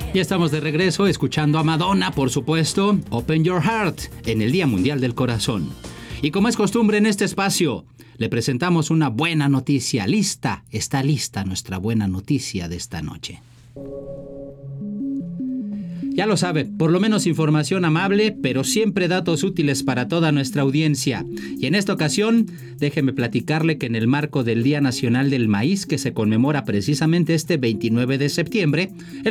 Ya estamos de regreso escuchando a Madonna, por supuesto, Open Your Heart, en el Día Mundial del Corazón. Y como es costumbre en este espacio, le presentamos una buena noticia. Está lista nuestra buena noticia de esta noche. Ya lo sabe, por lo menos información amable, pero siempre datos útiles para toda nuestra audiencia. Y en esta ocasión, déjeme platicarle que en el marco del Día Nacional del Maíz, que se conmemora precisamente este 29 de septiembre,